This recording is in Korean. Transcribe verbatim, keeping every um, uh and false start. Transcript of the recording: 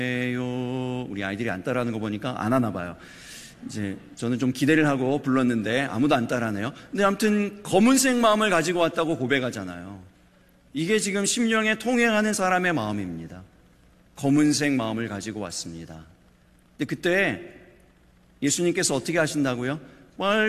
우리 아이들이 안 따라하는 거 보니까 안 하나 봐요. 이제 저는 좀 기대를 하고 불렀는데 아무도 안 따라하네요. 근데 아무튼 검은색 마음을 가지고 왔다고 고백하잖아요. 이게 지금 심령에 통행하는 사람의 마음입니다. 검은색 마음을 가지고 왔습니다. 근데 그때 예수님께서 어떻게 하신다고요?